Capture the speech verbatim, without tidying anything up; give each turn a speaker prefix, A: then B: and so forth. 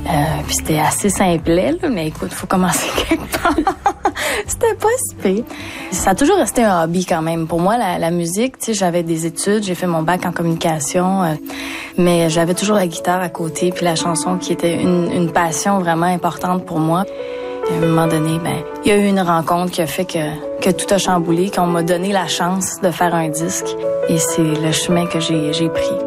A: Euh, puis c'était assez simplet, là, mais écoute, faut commencer quelque part. C'était pas si pire. Ça a toujours resté un hobby quand même. Pour moi, la, la musique, tu sais, j'avais des études, j'ai fait mon bac en communication, euh, mais j'avais toujours la guitare à côté, puis la chanson qui était une, une passion vraiment importante pour moi. Puis à un moment donné, ben, il y a eu une rencontre qui a fait que, que tout a chamboulé, qu'on m'a donné la chance de faire un disque. Et c'est le chemin que j'ai, j'ai pris.